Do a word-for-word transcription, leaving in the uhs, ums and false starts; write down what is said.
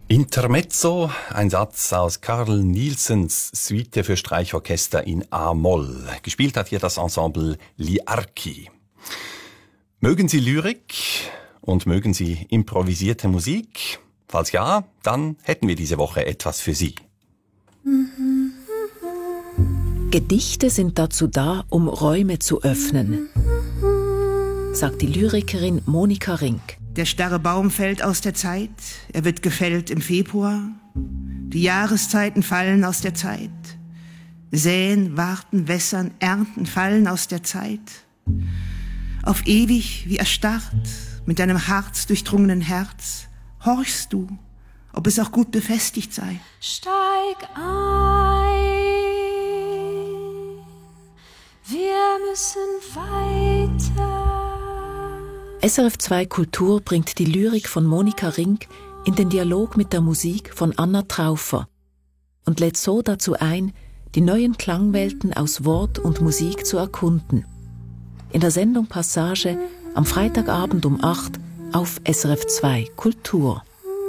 Intermezzo, ein Satz aus Carl Nielsens Suite für Streichorchester in A-Moll. Gespielt hat hier das Ensemble Liarki. Mögen Sie Lyrik und mögen Sie improvisierte Musik? Falls ja, dann hätten wir diese Woche etwas für Sie. Gedichte sind dazu da, um Räume zu öffnen, sagt die Lyrikerin Monika Rink. Der starre Baum fällt aus der Zeit, er wird gefällt im Februar. Die Jahreszeiten fallen aus der Zeit. Säen, warten, wässern, ernten fallen aus der Zeit. Auf ewig wie erstarrt, mit deinem harzdurchdrungenen Herz, horchst du, ob es auch gut befestigt sei. Steig ein, wir müssen weiter. S R F zwei Kultur bringt die Lyrik von Monika Rink in den Dialog mit der Musik von Anna Traufer und lädt so dazu ein, die neuen Klangwelten aus Wort und Musik zu erkunden. In der Sendung Passage am Freitagabend um acht auf S R F zwei Kultur.